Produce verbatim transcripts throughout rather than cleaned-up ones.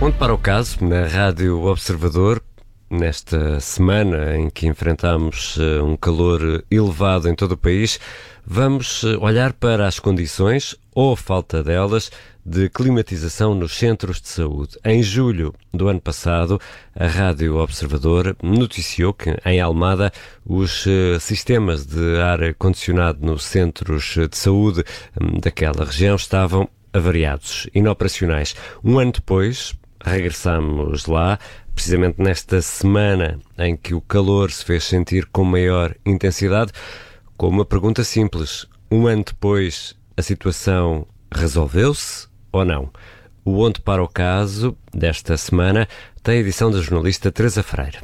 Ponto para o caso, na Rádio Observador, nesta semana em que enfrentamos um calor elevado em todo o país, vamos olhar para as condições, ou falta delas, de climatização nos centros de saúde. Em julho do ano passado, a Rádio Observador noticiou que, em Almada, os sistemas de ar-condicionado nos centros de saúde daquela região estavam avariados, inoperacionais. Um ano depois, regressamos lá, precisamente nesta semana em que o calor se fez sentir com maior intensidade, com uma pergunta simples. Um ano depois, a situação resolveu-se ou não? O Onde para o Caso desta semana tem a edição da jornalista Teresa Freire.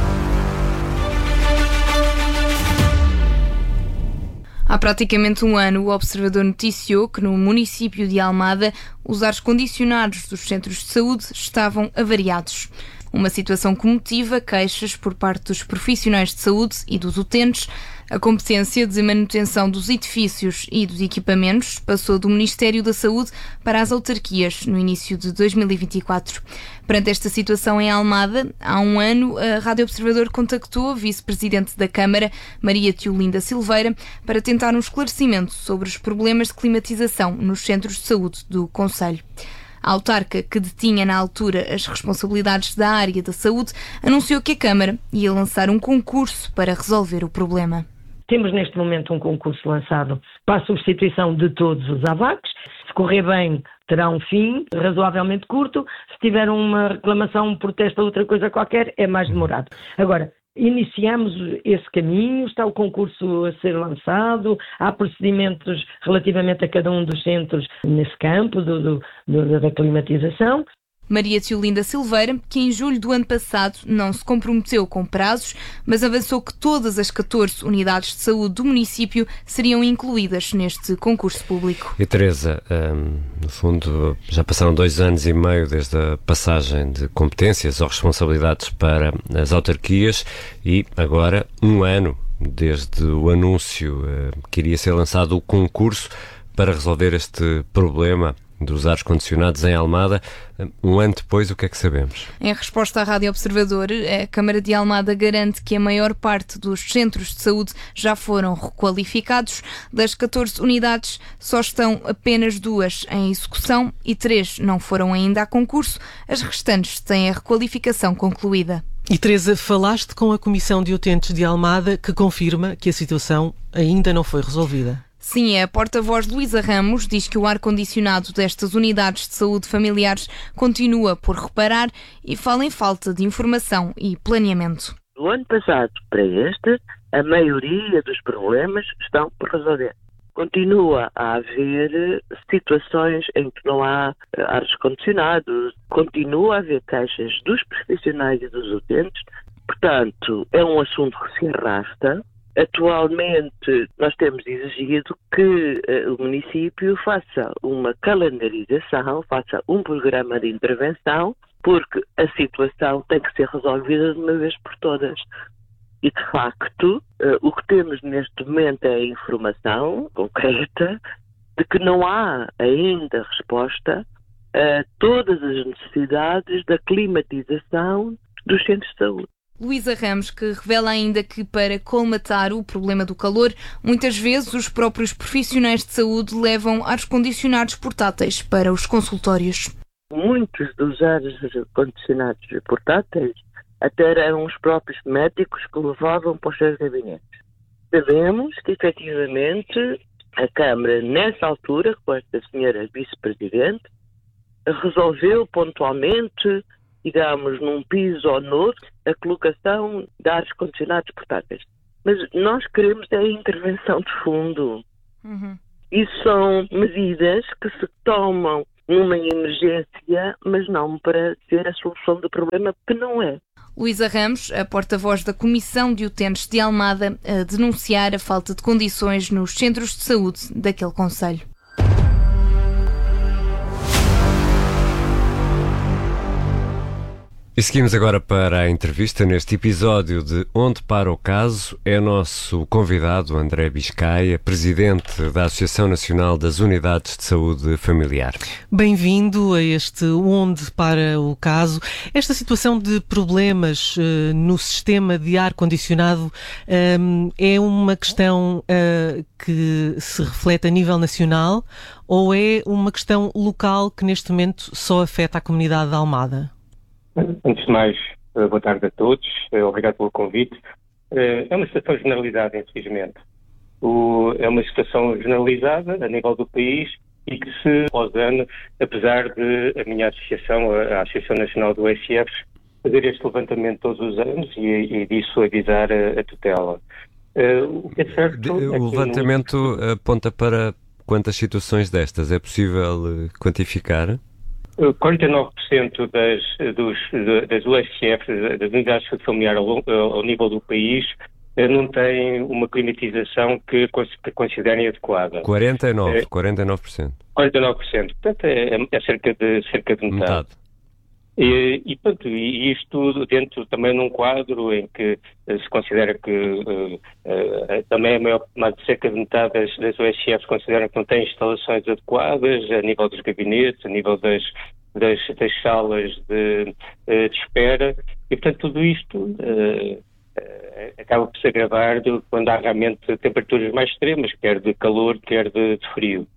Há praticamente um ano, o Observador noticiou que no município de Almada os ares condicionados dos centros de saúde estavam avariados. Uma situação que motiva queixas por parte dos profissionais de saúde e dos utentes. A competência de manutenção dos edifícios e dos equipamentos passou do Ministério da Saúde para as autarquias no início de dois mil e vinte e quatro. Perante esta situação em Almada, há um ano, a Rádio Observador contactou a vice-presidente da Câmara, Maria Teolinda Silveira, para tentar um esclarecimento sobre os problemas de climatização nos centros de saúde do concelho. A autarca, que detinha na altura as responsabilidades da área da saúde, anunciou que a Câmara ia lançar um concurso para resolver o problema. Temos neste momento um concurso lançado para a substituição de todos os AVACs. Se correr bem, terá um fim razoavelmente curto. Se tiver uma reclamação, um protesto ou outra coisa qualquer, é mais demorado. Agora, iniciamos esse caminho, está o concurso a ser lançado, há procedimentos relativamente a cada um dos centros nesse campo do, do, do, da climatização. Maria Teolinda Silveira, que em julho do ano passado não se comprometeu com prazos, mas avançou que todas as catorze unidades de saúde do município seriam incluídas neste concurso público. E Teresa, um, no fundo, já passaram dois anos e meio desde a passagem de competências ou responsabilidades para as autarquias e agora um ano desde o anúncio uh, que iria ser lançado o concurso para resolver este problema dos ares condicionados em Almada. Um ano depois, o que é que sabemos? Em resposta à Rádio Observador, a Câmara de Almada garante que a maior parte dos centros de saúde já foram requalificados. Das catorze unidades, só estão apenas duas em execução e três não foram ainda a concurso. As restantes têm a requalificação concluída. E Teresa, falaste com a Comissão de Utentes de Almada, que confirma que a situação ainda não foi resolvida. Sim, a porta-voz Luísa Ramos diz que o ar-condicionado destas unidades de saúde familiares continua por reparar e fala em falta de informação e planeamento. Do ano passado para este, a maioria dos problemas estão por resolver. Continua a haver situações em que não há ares condicionados, continua a haver queixas dos profissionais e dos utentes, portanto, é um assunto que se arrasta. Atualmente, nós temos exigido que uh, o município faça uma calendarização, faça um programa de intervenção, porque a situação tem que ser resolvida de uma vez por todas. E, de facto, uh, o que temos neste momento é a informação concreta de que não há ainda resposta a todas as necessidades da climatização dos centros de saúde. Luísa Ramos, que revela ainda que, para colmatar o problema do calor, muitas vezes os próprios profissionais de saúde levam ares condicionados portáteis para os consultórios. Muitos dos ares condicionados portáteis até eram os próprios médicos que levavam para os seus gabinetes. Sabemos que, efetivamente, a Câmara, nessa altura, com esta senhora vice-presidente, resolveu pontualmente, digamos, num piso ou noutro, a colocação de ares condicionados portáteis. Mas nós queremos é a intervenção de fundo. Uhum. Isso são medidas que se tomam numa emergência, mas não para ser a solução do problema, que não é. Luísa Ramos, a porta-voz da Comissão de Utentes de Almada, a denunciar a falta de condições nos centros de saúde daquele concelho. E seguimos agora para a entrevista neste episódio de Onde Para o Caso. É nosso convidado André Biscaia, presidente da Associação Nacional das Unidades de Saúde Familiar. Bem-vindo a este Onde Para o Caso. Esta situação de problemas uh, no sistema de ar-condicionado um, é uma questão uh, que se reflete a nível nacional ou é uma questão local que neste momento só afeta a comunidade de Almada? Antes de mais, boa tarde a todos, obrigado pelo convite. É uma situação generalizada, infelizmente. É uma situação generalizada a nível do país e que se, após ano, apesar de a minha associação, a Associação Nacional do U S F, fazer este levantamento todos os anos e, e disso avisar a, a tutela. O que é certo o é que levantamento no... aponta para quantas situações destas? É possível quantificar? quarenta e nove por cento das, dos, das U S Fs, das unidades de saúde familiar ao, ao nível do país, não têm uma climatização que, que considerem adequada. quarenta e nove por cento. É, quarenta e nove por cento. quarenta e nove por cento. Portanto, é, é cerca de, cerca de metade. metade. E, e, portanto, e isto dentro também num quadro em que se considera que uh, uh, também a maior, mais de cerca de metade das, das U S Fs consideram que não têm instalações adequadas a nível dos gabinetes, a nível das, das, das salas de, uh, de espera, e portanto tudo isto uh, uh, acaba por se agravar de, quando há realmente temperaturas mais extremas, quer de calor, quer de, de frio.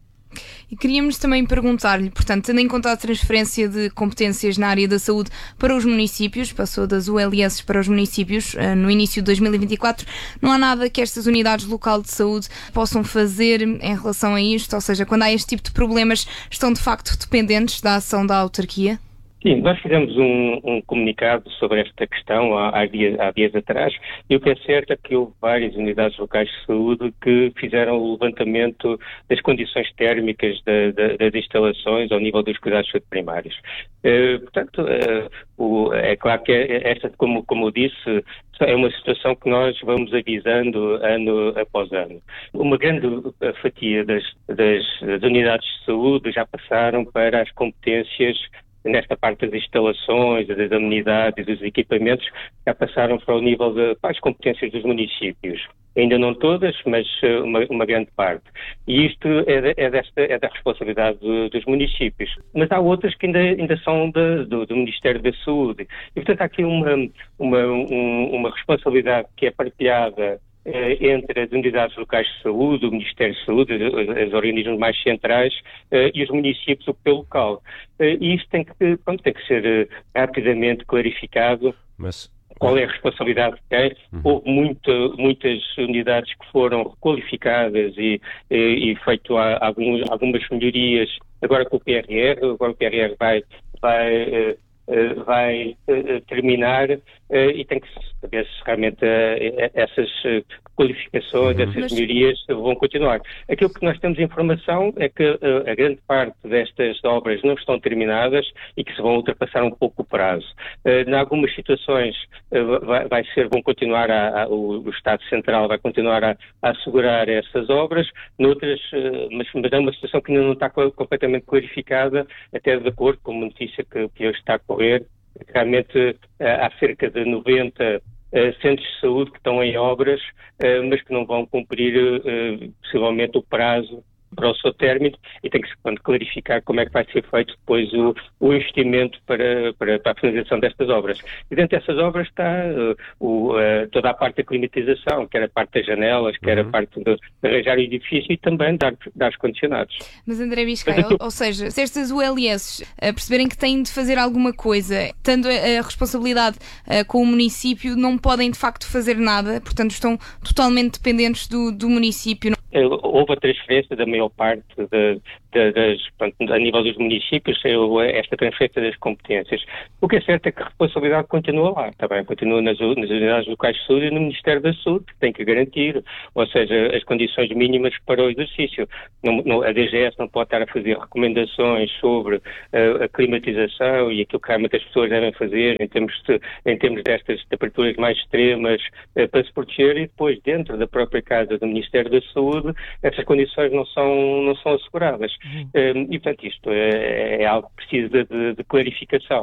E queríamos também perguntar-lhe, portanto, tendo em conta a transferência de competências na área da saúde para os municípios, passou das U L S para os municípios no início de dois mil e vinte e quatro, não há nada que estas unidades locais de saúde possam fazer em relação a isto? Ou seja, quando há este tipo de problemas, estão de facto dependentes da ação da autarquia? Sim, nós fizemos um, um comunicado sobre esta questão há, há, dias, há dias atrás, e o que é certo é que houve várias unidades locais de saúde que fizeram o levantamento das condições térmicas da, da, das instalações ao nível dos cuidados de saúde primários. Uh, portanto, uh, o, é claro que esta, como, como eu disse, é uma situação que nós vamos avisando ano após ano. Uma grande fatia das, das, das unidades de saúde já passaram para as competências nesta parte das instalações, das amenidades e dos equipamentos, já passaram para o nível de, para as competências dos municípios. Ainda não todas, mas uma, uma grande parte. E isto é, de, é, desta, é da responsabilidade do, dos municípios. Mas há outras que ainda, ainda são de, do, do Ministério da Saúde. E, portanto, há aqui uma, uma, um, uma responsabilidade que é partilhada entre as unidades locais de saúde, o Ministério de Saúde, os organismos mais centrais uh, e os municípios, o poder local. Uh, e isto tem que, pronto, tem que ser uh, rapidamente clarificado. Mas... Qual é a responsabilidade que tem? Uhum. Houve muita, muitas unidades que foram requalificadas e, e, e feito há, alguns, algumas melhorias. Agora com o P R R, agora o P R R vai... vai uh, Uh, vai uh, terminar uh, e tem que saber se realmente uh, essas uh, qualificações, uhum. essas melhorias vão continuar. Aquilo que nós temos informação é que uh, a grande parte destas obras não estão terminadas e que se vão ultrapassar um pouco o prazo. Uh, em algumas situações uh, vai, vai ser, vão continuar, a, a, o, o Estado Central vai continuar a, a assegurar essas obras, noutras, uh, mas, mas é uma situação que ainda não está completamente clarificada, até de acordo com uma notícia que, que hoje está a correr. Realmente há cerca de noventa uh, centros de saúde que estão em obras, uh, mas que não vão cumprir uh, possivelmente o prazo para o seu término, e tem que se clarificar como é que vai ser feito depois o, o investimento para, para, para a finalização destas obras. E dentro dessas obras está uh, o, uh, toda a parte da climatização, quer a parte das janelas, quer uhum. a parte de, de arranjar o edifício e também dar, dar os condicionados. Mas André Biscaia, ou, ou seja, se estas U L S uh, perceberem que têm de fazer alguma coisa, tendo a, a responsabilidade uh, com o município, não podem de facto fazer nada, portanto estão totalmente dependentes do, do município. Houve a transferência da maior parte de, de, das, portanto, a nível dos municípios, esta transferência das competências. O que é certo é que a responsabilidade continua lá, também continua nas, nas unidades locais de saúde e no Ministério da Saúde, que tem que garantir, ou seja, as condições mínimas para o exercício. Não, não, a D G S não pode estar a fazer recomendações sobre uh, a climatização e aquilo que realmente as pessoas devem fazer em termos, de, em termos destas temperaturas mais extremas uh, para se proteger, e depois dentro da própria casa do Ministério da Saúde essas condições não são, não são asseguradas. Uhum. Um, e, portanto, isto é, é algo que precisa de, de clarificação.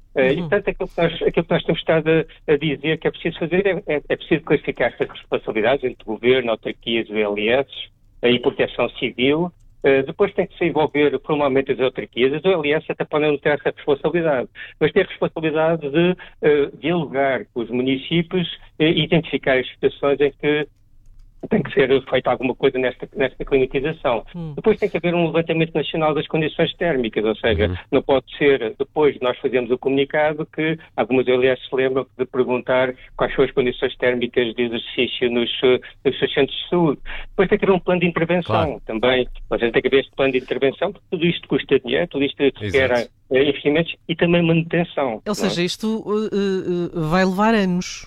Uh, e, portanto, aquilo que, nós, aquilo que nós temos estado a, a dizer que é preciso fazer é, é, é preciso classificar estas responsabilidades entre governo, autarquias, O L S e proteção civil. Uh, depois tem que se envolver formalmente as autarquias. As O L S até podem não ter essa responsabilidade, mas ter a responsabilidade de uh, dialogar com os municípios e identificar as situações em que tem que ser feita alguma coisa nesta, nesta climatização. Hum. Depois tem que haver um levantamento nacional das condições térmicas, ou seja, hum. não pode ser, depois de nós fazermos o comunicado, que algumas O L S se lembram de perguntar quais são as condições térmicas de exercício nos, nos seus centros de saúde. Depois tem que haver um plano de intervenção claro. também, ou seja, tem que haver este plano de intervenção, porque tudo isto custa dinheiro, tudo isto requer investimentos e também manutenção. Ou seja, isto uh, uh, vai levar anos.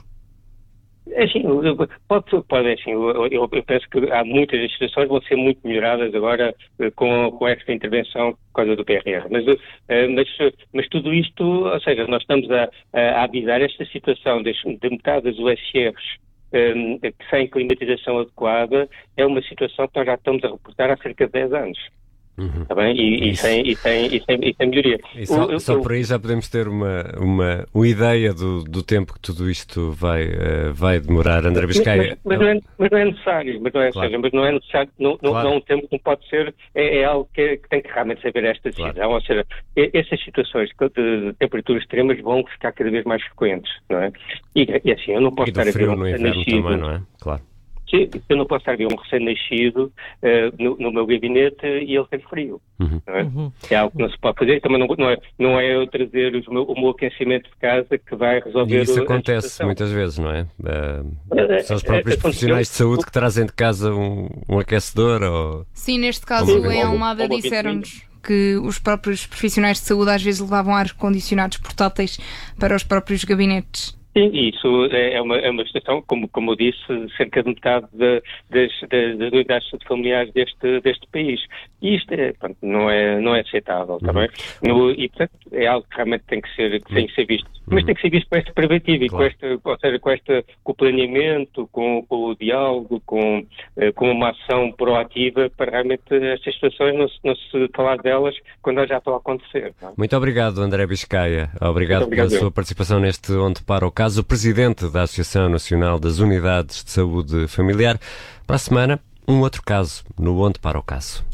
Assim, pode, pode assim, eu, eu penso que há muitas instituições que vão ser muito melhoradas agora com, com esta intervenção por causa do P R R. Mas, mas, mas tudo isto, ou seja, nós estamos a, a avisar esta situação de, de metade das U S Rs um, sem climatização adequada, é uma situação que nós já estamos a reportar há cerca de dez anos. Uhum. Tá bem? E, e, sem, e, sem, e, sem, e sem melhoria. E só, o, só eu, por aí já podemos ter uma, uma, uma ideia do, do tempo que tudo isto vai, uh, vai demorar. André Biscaia. Mas, mas, não é, mas não é necessário, mas não é, claro. seja, mas não é necessário, não, não, claro. não é um tempo que não pode ser, é, é algo que, que tem que realmente saber esta decisão. Claro. Ou seja, essas situações de temperaturas extremas vão ficar cada vez mais frequentes, não é? E, e assim, eu não posso e do estar frio a ver um no inverno também, não é? Claro. Eu não posso estar a ver um recém-nascido uh, no, no meu gabinete e ele tem frio. Uhum. Não é? Uhum. É algo que não se pode fazer. Também não, não, é, não é eu trazer os meu, o meu aquecimento de casa que vai resolver. E isso acontece muitas vezes, não é? Uh, são os próprios profissionais de saúde que trazem de casa um, um aquecedor ou... Sim, neste caso em Almada disseram-nos que os próprios profissionais de saúde às vezes levavam ar-condicionados portáteis para os próprios gabinetes. Sim, isso é uma, é uma situação, como, como eu disse, cerca de metade de, das, das, das unidades familiares deste, deste país. E isto é, pronto, não, é, não é aceitável, está bem? No, e, portanto, é algo que realmente tem que ser, que tem que ser visto. Mas tem que ser visto com este preventivo, claro. e com este, ou seja, com, este, com o planeamento, com, com o diálogo, com, com uma ação proativa para realmente estas situações não se, não se falar delas quando elas já estão a acontecer. Não? Muito obrigado, André Biscaia. Obrigado, obrigado pela sua participação neste Onde Para o Caso. O presidente da Associação Nacional das Unidades de Saúde Familiar. Para a semana, um outro caso no Onde Para o Caso.